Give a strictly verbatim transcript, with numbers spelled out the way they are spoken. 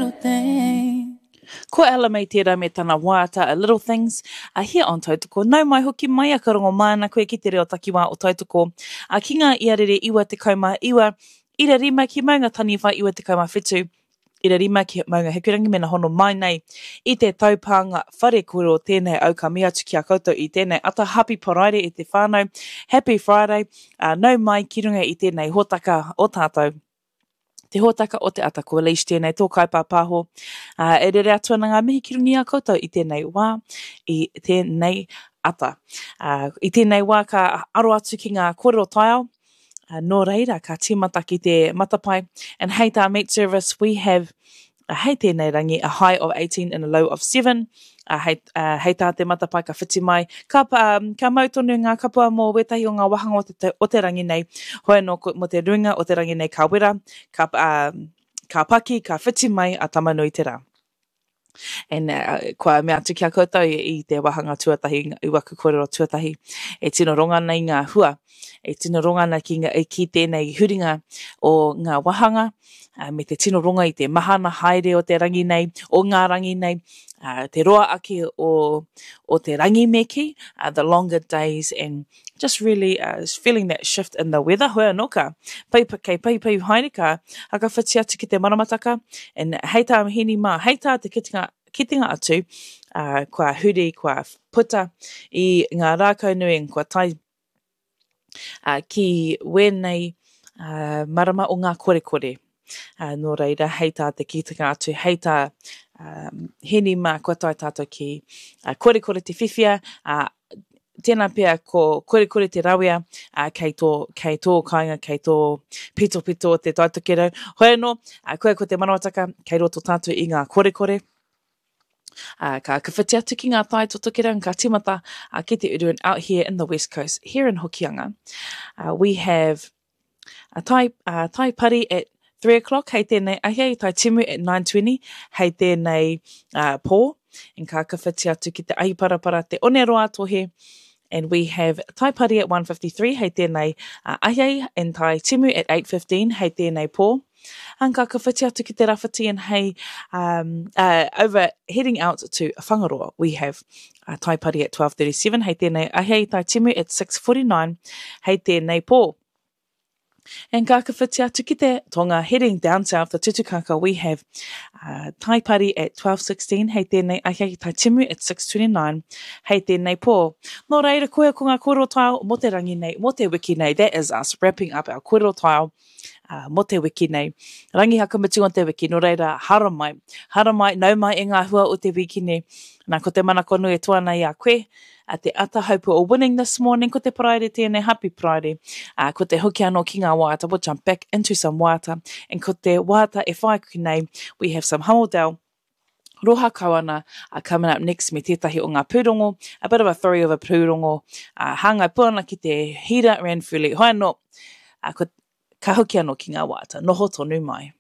little things. Ko ala mai tērā me tana wāta, a little things, a here on Tautoko. Nau mai hoki mai a karongo mana koe ki te reo takiwā o Tautoko. A ki ngā iarere iwa te kauma iwa, ira rima ki maunga taniwha iwa te kauma whitu, ira rima ki maunga hekurangi mena hono mai nei, i te taupanga whare kuro tēnei au ka mea atu ki a koutou i tēnei ata happy paraire i te whānau, happy Friday, uh, nau mai ki runga i tēnei hōtaka o tātou. Te hōtaka o te ata kua leish tēnei tō kaipā pāho. Uh, e rere atua na ngā mihi ki rungi a koutou i tēnei wā, i tēnei ata. Uh, I tēnei wā ka aro atu ki ngā kōrero taiao, uh, nō reira ka tīmata ki te matapai. And hei tā mate service, we have, uh, hei tēnei rangi, a high of eighteen and a low of seven. Uh, hei, uh, hei tā te matapai ka whiti mai. Ka, um, ka mautonu ngā kapua mō wetahi o ngā wahanga o te, o te rangi nei. Hoi no mo te runga o te rangi nei ka wera, ka, um, ka paki, ka whiti mai a tamanui te rā. And uh, kua mea atu ki a koutou i, i te wahanga tuatahi, i waku kōrero tuatahi. E tino ronga nei ngā hua. E tino ronga nei ki, ngā, ki tēnei huringa o ngā wahanga. Uh, me te tino ronga i te mahana haere o te rangi nei, o ngā rangi nei. Uh, te roa ake o, o te rangi meki, uh, the longer days, and just really uh, feeling that shift in the weather. Hoa no ka, pai kei pai pai haere ka, haka whiti atu ki te maramataka, and hei tā hini mā, hei tā te kitinga, kitinga atu, uh, kua huri, kua puta, i ngā rākau nui, kua tai uh, ki wēnei uh, marama o ngā kore kore. Uh, nō reira, hei tā te kitinga atu, hei tā Um, heni mā kua tai tātou ki uh, kore kore te whiwhia, uh, tēnā pia ko kore kore te rawia, uh, kei tō, kei tō kāinga, kei tō pito pito te taitokerau. Hoi no, uh, koe ko te manawataka, kei roto tātou i ngā kore kore. Uh, ka kawhiti atu ki ngā tai totokerau, ka timata uh, ki te uru, out here in the West Coast, here in Hokianga. Uh, we have a tai, uh, tai pari at three o'clock, hei tēnei ahia, i tai timu at nine twenty, hei tēnei uh, pō, and ka kawhiti atu ki te ahi parapara te one roa tohe, and we have tai pari at one fifty-three, hei tēnei uh, ahia, and tai timu at eight fifteen, hei tēnei pō, and ka kawhiti atu ki te rawhiti, and hei, um, uh, over heading out to Whangaroa, we have uh, tai pari at twelve thirty-seven, hei tēnei ahia, i tai timu at six forty-nine, hei tēnei pō. And ka kawhiti atu ki te tonga, heading down south to Tutukaka, we have uh, tai pari at twelve sixteen, hei tēnei ahia, tai timu at six twenty-nine, hei tēnei pō. Nō reira, koe ko ngā kōrero tile, mo te rangi nei, mo te wiki nei, that is us wrapping up our kōrero tile, uh, mo te wiki nei. Rangi hakamatu on te wiki, nō reira, hara mai, hara mai, nau mai e ngā hua o te wiki nei. Nā ko te mana konu e tuana i a koe, a te ata haupu o winning this morning, ko te paraire tēnei, happy Friday, uh, ko te hoki anō ki ngā wāta, we'll jump back into some wāta, and ko te wāta e whai ki nei, we have some Hamildale, Roha Kawana, uh, coming up next me tētahi o ngā pūrongo, a bit of a three of a pūrongo, uh, hāngai puana ki te hira Ranfurly, hoi anō, uh, ko ka hoki anō ki ngā wāta, noho tonu mai.